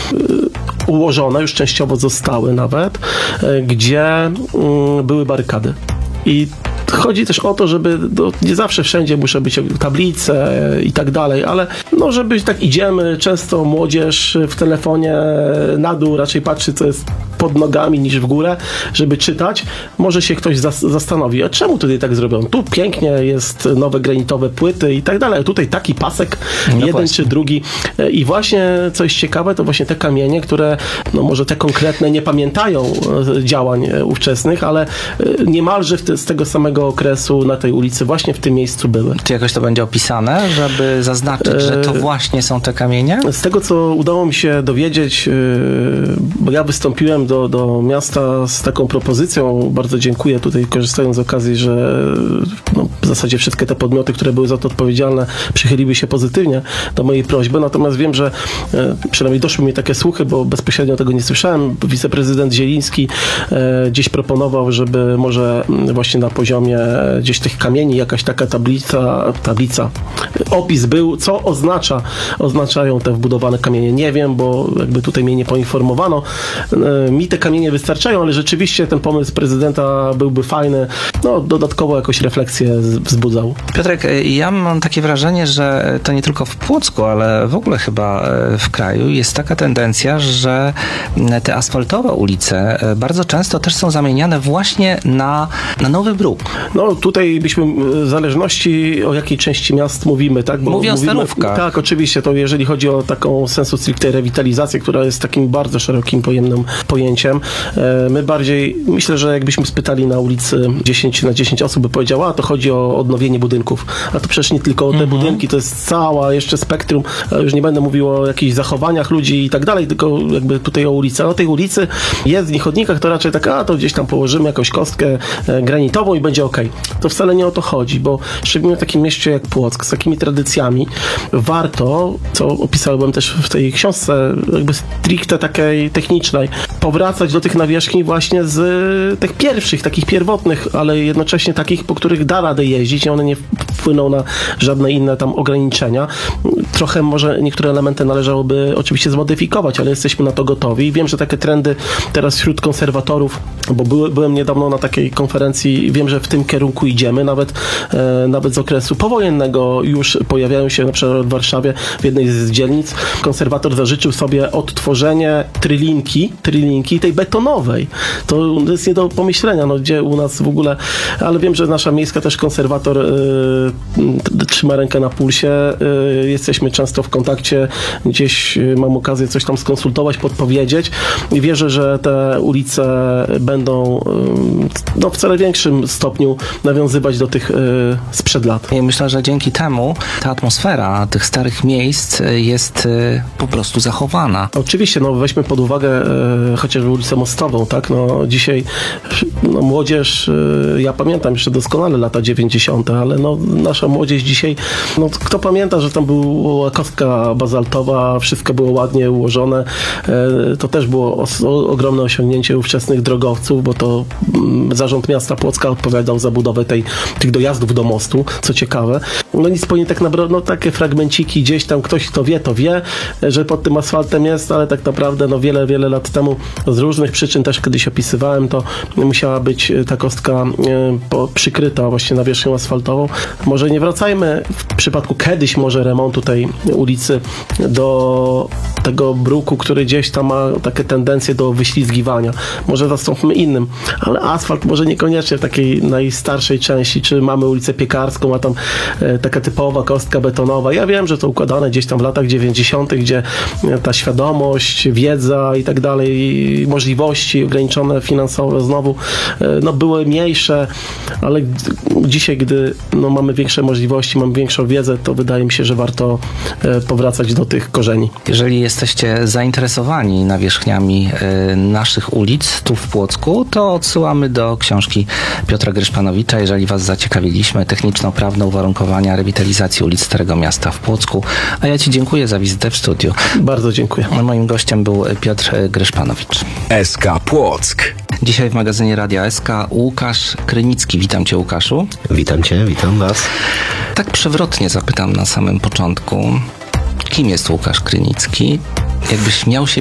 ułożone, już częściowo zostały nawet, gdzie były barykady. I chodzi też o to, żeby nie zawsze wszędzie muszą być tablice i tak dalej, ale no, żeby tak idziemy, często młodzież w telefonie na dół raczej patrzy, co jest pod nogami niż w górę, żeby czytać. Może się ktoś zastanowi, a czemu tutaj tak zrobiono? Tu pięknie jest nowe granitowe płyty i tak dalej, a tutaj taki pasek, jeden czy drugi. I właśnie coś ciekawe, to właśnie te kamienie, które no może te konkretne nie pamiętają działań ówczesnych, ale niemalże z tego samego okresu na tej ulicy właśnie w tym miejscu były. Czy jakoś to będzie opisane, żeby zaznaczyć, że to właśnie są te kamienie? Z tego, co udało mi się dowiedzieć, bo ja wystąpiłem do miasta z taką propozycją, bardzo dziękuję tutaj, korzystając z okazji, że no, w zasadzie wszystkie te podmioty, które były za to odpowiedzialne, przychyliły się pozytywnie do mojej prośby, natomiast wiem, że przynajmniej doszły mi takie słuchy, bo bezpośrednio tego nie słyszałem. Wiceprezydent Zieliński gdzieś proponował, żeby może właśnie na poziomie gdzieś tych kamieni jakaś taka tablica, opis był, co oznaczają te wbudowane kamienie. Nie wiem, bo jakby tutaj mnie nie poinformowano. Mi te kamienie wystarczają, ale rzeczywiście ten pomysł prezydenta byłby fajny. No, dodatkowo jakąś refleksję wzbudzał. Piotrek, ja mam takie wrażenie, że to nie tylko w Płocku, ale w ogóle chyba w kraju jest taka tendencja, że te asfaltowe ulice bardzo często też są zamieniane właśnie na nowy bruk. No tutaj byśmy w zależności o jakiej części miast mówimy, tak? Bo mówię o Starówkach. Tak, oczywiście, to jeżeli chodzi o taką sensu stricte rewitalizację, która jest takim bardzo szerokim, pojemnym pojęciem. My bardziej, myślę, że jakbyśmy spytali na ulicy 10 na 10 osób, by powiedziała, a to chodzi o odnowienie budynków. A to przecież nie tylko o te budynki, to jest cała jeszcze spektrum. Już nie będę mówił o jakichś zachowaniach ludzi i tak dalej, tylko jakby tutaj o ulicy. A o tej ulicy jest w chodnikach, to raczej tak, to gdzieś tam położymy jakąś kostkę granitową i będzie okej. To wcale nie o to chodzi, bo szczególnie w takim mieście jak Płock, z takimi tradycjami, warto, co opisałem też w tej książce, jakby stricte takiej technicznej, powracać do tych nawierzchni właśnie z tych pierwszych, takich pierwotnych, ale jednocześnie takich, po których da radę jeździć i one nie wpłyną na żadne inne tam ograniczenia. Trochę może niektóre elementy należałoby oczywiście zmodyfikować, ale jesteśmy na to gotowi i wiem, że takie trendy teraz wśród konserwatorów, bo byłem niedawno na takiej konferencji, wiem, że w tym kierunku idziemy, nawet z okresu powojennego już pojawiają się na przykład w Warszawie w jednej z dzielnic. Konserwator zażyczył sobie odtworzenie trylinki tej betonowej. To jest nie do pomyślenia, no gdzie u nas w ogóle, ale wiem, że nasza miejska też konserwator trzyma rękę na pulsie. Jesteśmy często w kontakcie, gdzieś mam okazję coś tam skonsultować, podpowiedzieć i wierzę, że te ulice będą w coraz większym stopniu nawiązywać do tych sprzed lat. I myślę, że dzięki temu ta atmosfera tych starych miejsc jest po prostu zachowana. Oczywiście, weźmy pod uwagę chociażby ulicę Mostową, tak? Dzisiaj młodzież, ja pamiętam jeszcze doskonale lata 90., ale nasza młodzież dzisiaj, kto pamięta, że tam była kostka bazaltowa, wszystko było ładnie ułożone, to też było ogromne osiągnięcie ówczesnych drogowców, bo to Zarząd Miasta Płocka odpowiadał za budowę tych dojazdów do mostu, co ciekawe. Nic po niej tak naprawdę, takie fragmenciki gdzieś tam, ktoś kto wie, że pod tym asfaltem jest, ale tak naprawdę wiele lat temu z różnych przyczyn, też kiedyś opisywałem, to musiała być ta kostka przykryta właśnie nawierzchnią asfaltową. Może nie wracajmy w przypadku kiedyś może remontu tej ulicy do tego bruku, który gdzieś tam ma takie tendencje do wyślizgiwania. Może zastąpmy innym, ale asfalt może niekoniecznie w takiej najstarszej części, czy mamy ulicę Piekarską, a tam taka typowa kostka betonowa. Ja wiem, że to układane gdzieś tam w latach 90., gdzie ta świadomość, wiedza i tak dalej, możliwości ograniczone finansowo znowu, były mniejsze, ale dzisiaj, gdy mamy większe możliwości, mamy większą wiedzę, to wydaje mi się, że warto powracać do tych korzeni. Jeżeli jesteście zainteresowani nawierzchniami naszych ulic tu w Płocku, to odsyłamy do książki Piotra Gryszpanowicza. Jeżeli Was zaciekawiliśmy, techniczno-prawne uwarunkowania rewitalizacji ulic Starego Miasta w Płocku. A ja Ci dziękuję za wizytę w studiu. Bardzo dziękuję. Moim gościem był Piotr Gryszpanowicz. SK Płock. Dzisiaj w magazynie Radia SK Łukasz Krynicki. Witam Cię, Łukaszu. Witam Cię, witam Was. Tak przewrotnie zapytam na samym początku. Kim jest Łukasz Krynicki? Jakbyś miał się